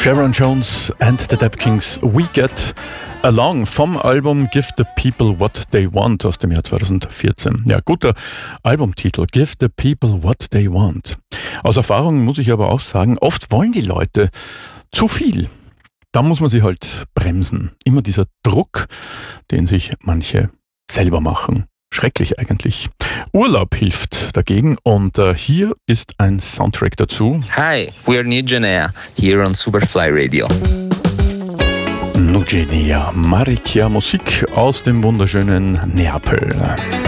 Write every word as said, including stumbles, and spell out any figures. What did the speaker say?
Sharon Jones and the Dap Kings, We Get Along vom Album Give the People What They Want aus dem Jahr zweitausendvierzehn. Ja, guter Albumtitel, Give the People What They Want. Aus Erfahrung muss ich aber auch sagen, oft wollen die Leute zu viel. Da muss man sie halt bremsen. Immer dieser Druck, den sich manche selber machen. Schrecklich eigentlich. Urlaub hilft dagegen und äh, hier ist ein Soundtrack dazu. Hi, we are Nugenea, here on Superfly Radio. Nugenea, Marikia Musik aus dem wunderschönen Neapel.